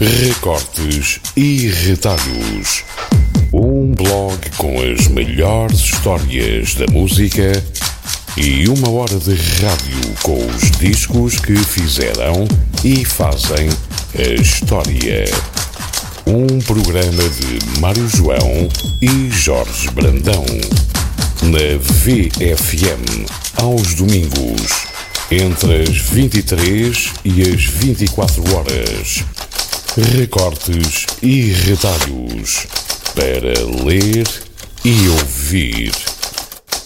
Recortes e Retalhos. Um blog com as melhores histórias da música e 1 hora de rádio com os discos que fizeram e fazem a história. Um programa de Mário João e Jorge Brandão. Na VFM, aos domingos, entre as 23 e as 24 horas. Recortes e retalhos para ler e ouvir.